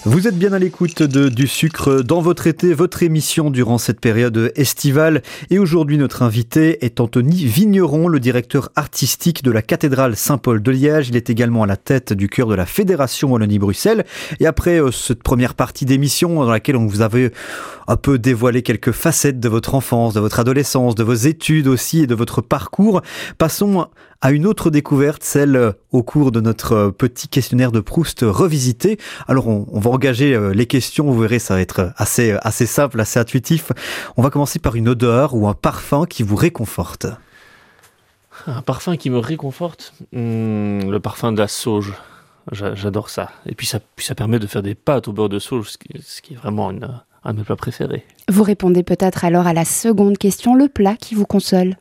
Vous êtes bien à l'écoute de Du Sucre dans votre été, votre émission durant cette période estivale. Et aujourd'hui, notre invité est Anthony Vigneron, le directeur artistique de la cathédrale Saint-Paul de Liège. Il est également à la tête du chœur de la Fédération Wallonie-Bruxelles. Et après cette première partie d'émission dans laquelle on vous avait un peu dévoilé quelques facettes de votre enfance, de votre adolescence, de vos études aussi et de votre parcours, passons à une autre découverte, celle au cours de notre petit questionnaire de Proust revisité. Alors on va engager les questions, vous verrez, ça va être assez simple, assez intuitif. On va commencer par une odeur ou un parfum qui vous réconforte. Un parfum qui me réconforte, le parfum de la sauge. J'adore ça. Et puis ça permet de faire des pâtes au beurre de sauge, ce qui est vraiment un de mes plats préférés. Vous répondez peut-être alors à la seconde question, le plat qui vous console.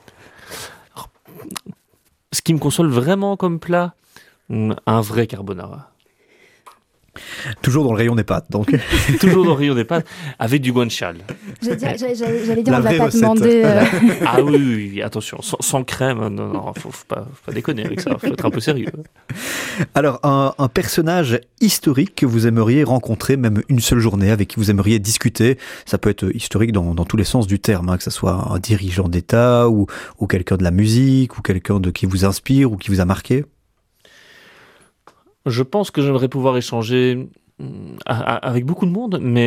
Ce qui me console vraiment comme plat, un vrai carbonara. Toujours dans le rayon des pâtes, donc. Toujours dans le rayon des pâtes, avec du guanciale. J'allais dire, La on ne va vraie pas recette. demander... Ah oui, attention, sans crème, non, faut pas déconner avec ça, faut être un peu sérieux. Alors, un personnage historique que vous aimeriez rencontrer, même une seule journée, avec qui vous aimeriez discuter, ça peut être historique dans tous les sens du terme, hein, que ce soit un dirigeant d'État, ou quelqu'un de la musique, ou quelqu'un qui vous inspire, ou qui vous a marqué. Je pense que j'aimerais pouvoir échanger avec beaucoup de monde, mais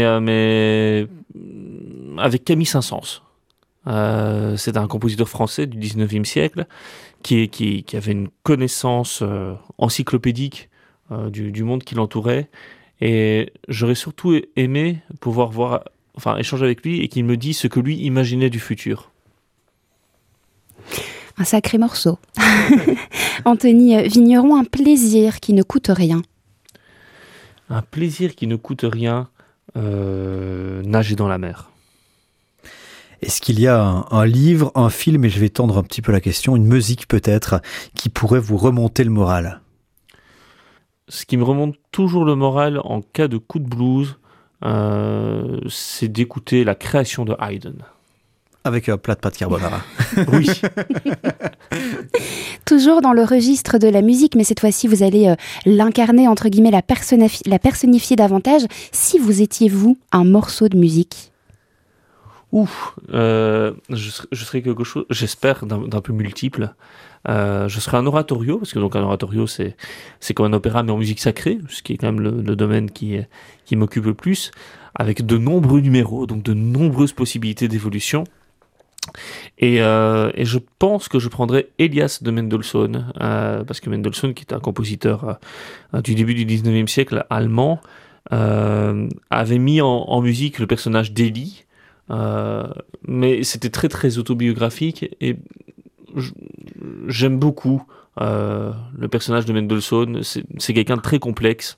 avec Camille Saint-Saëns. C'est un compositeur français du 19e siècle qui avait une connaissance encyclopédique du monde qui l'entourait. Et j'aurais surtout aimé pouvoir échanger avec lui et qu'il me dise ce que lui imaginait du futur. Un sacré morceau. Anthony Vigneron, un plaisir qui ne coûte rien. Un plaisir qui ne coûte rien, nager dans la mer. Est-ce qu'il y a un livre, un film, et je vais tendre un petit peu la question, une musique peut-être, qui pourrait vous remonter le moral ? Ce qui me remonte toujours le moral en cas de coup de blues, c'est d'écouter la création de Haydn. Avec un plat de pâtes carbonara. Oui. Toujours dans le registre de la musique, mais cette fois-ci, vous allez l'incarner, entre guillemets, la personnifier davantage. Si vous étiez, vous, un morceau de musique. Je serais quelque chose, j'espère, d'un peu multiple. Je serais un oratorio, parce que donc un oratorio, c'est comme un opéra, mais en musique sacrée, ce qui est quand même le domaine qui m'occupe le plus, avec de nombreux numéros, donc de nombreuses possibilités d'évolution. Et je pense que je prendrais Elias de Mendelssohn, parce que Mendelssohn, qui est un compositeur du début du 19e siècle allemand, avait mis en musique le personnage d'Élie, mais c'était très très autobiographique et j'aime beaucoup le personnage de Mendelssohn. C'est quelqu'un de très complexe.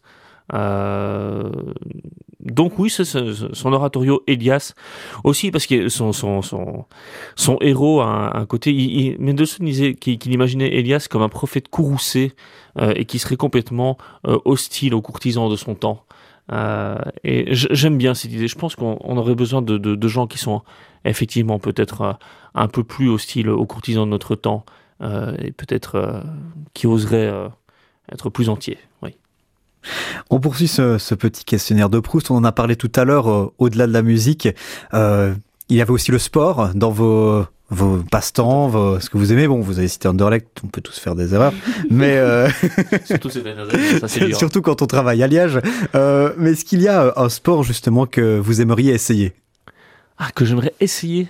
Donc oui, c'est son oratorio Elias aussi, parce que son héros a un côté. Mendelssohn disait qu'il imaginait Elias comme un prophète courroucé et qui serait complètement hostile aux courtisans de son temps. Et j'aime bien cette idée. Je pense qu'on aurait besoin de gens qui sont effectivement peut-être un peu plus hostiles aux courtisans de notre temps et peut-être qui oseraient être plus entiers. Oui. On poursuit ce petit questionnaire de Proust. On en a parlé tout à l'heure, au-delà de la musique. Il y avait aussi le sport dans vos passe-temps, ce que vous aimez. Bon, vous avez cité Anderlecht, on peut tous faire des erreurs, mais Surtout ces dernières années, ça c'est dur. Surtout quand on travaille à Liège. Mais est-ce qu'il y a un sport justement que vous aimeriez essayer ? Que j'aimerais essayer.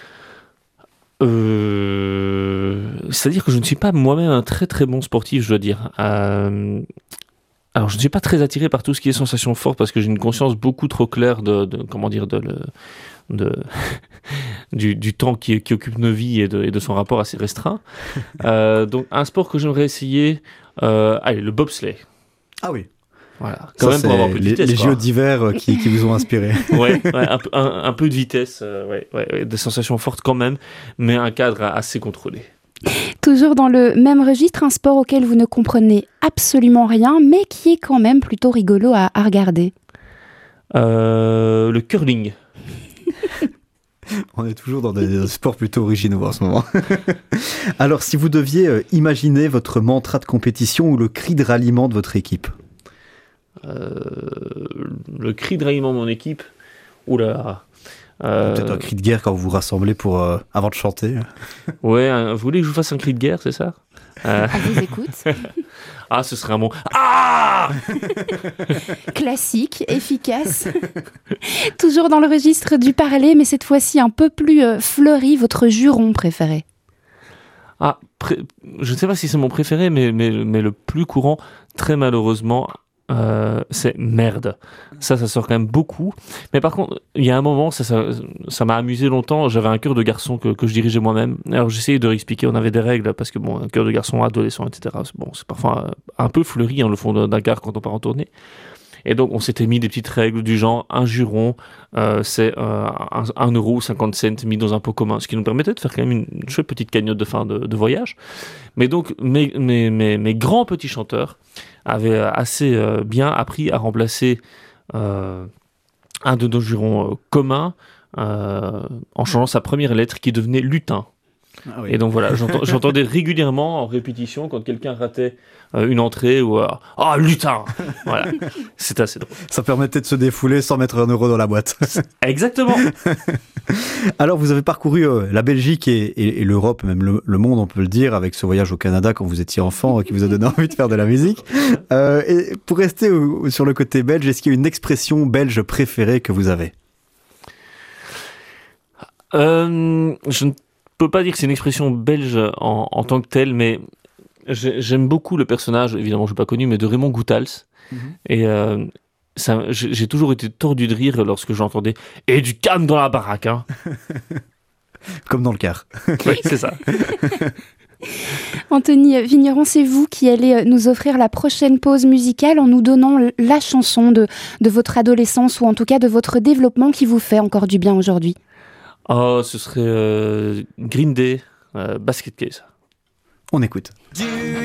C'est-à-dire que je ne suis pas moi-même un très très bon sportif, je dois dire. Alors, je ne suis pas très attiré par tout ce qui est sensation forte parce que j'ai une conscience beaucoup trop claire du temps qui occupe nos vies et de son rapport assez restreint. Donc, un sport que j'aimerais essayer, le bobsleigh. Ah oui. Voilà. Quand même pour avoir un peu de vitesse. Les JO d'hiver qui vous ont inspiré. Ouais, un peu de vitesse, des sensations fortes quand même, mais un cadre assez contrôlé. Toujours dans le même registre, un sport auquel vous ne comprenez absolument rien, mais qui est quand même plutôt rigolo à regarder. Le curling. On est toujours dans des sports plutôt originaux en ce moment. Alors, si vous deviez imaginer votre mantra de compétition ou le cri de ralliement de votre équipe ? le cri de ralliement de mon équipe. Oula. Peut-être un cri de guerre quand vous vous rassemblez avant de chanter. Ouais, vous voulez que je vous fasse un cri de guerre, c'est ça? On vous écoute. Ah, ce serait un bon. Ah! Classique, efficace. Toujours dans le registre du parler, mais cette fois-ci un peu plus fleuri, votre juron préféré? Ah, je ne sais pas si c'est mon préféré, mais le plus courant, très malheureusement, c'est merde. Ça sort quand même beaucoup. Mais par contre, il y a un moment, ça m'a amusé longtemps. J'avais un chœur de garçon que je dirigeais moi-même. Alors j'essayais de réexpliquer, on avait des règles, parce que bon, un chœur de garçon, adolescent, etc. Bon, c'est parfois un peu fleuri, le fond d'un car quand on part en tournée. Et donc, on s'était mis des petites règles du genre, un juron, c'est 1,50 € mis dans un pot commun, ce qui nous permettait de faire quand même une chouette petite cagnotte de fin de voyage. Mais donc, mes grands petits chanteurs avaient assez bien appris à remplacer un de nos jurons communs en changeant sa première lettre qui devenait lutin. Ah oui. Et donc voilà, j'entendais régulièrement en répétition quand quelqu'un ratait une entrée ou lutin. Voilà, c'était assez drôle. Ça permettait de se défouler sans mettre 1 € dans la boîte. Exactement. Alors vous avez parcouru la Belgique et l'Europe, même le monde, on peut le dire, avec ce voyage au Canada quand vous étiez enfant qui vous a donné envie de faire de la musique. Et pour rester sur le côté belge, est-ce qu'il y a une expression belge préférée que vous avez? Je ne peux pas dire que c'est une expression belge en tant que telle, mais j'aime beaucoup le personnage, évidemment je ne l'ai pas connu, mais de Raymond Goethals. Et j'ai toujours été tordu de rire lorsque j'entendais « Et du calme dans la baraque hein !» Comme dans le car. Oui, c'est ça. Anthony Vigneron, c'est vous qui allez nous offrir la prochaine pause musicale en nous donnant la chanson de votre adolescence ou en tout cas de votre développement qui vous fait encore du bien aujourd'hui. Oh, ce serait Green Day, Basket Case. On écoute.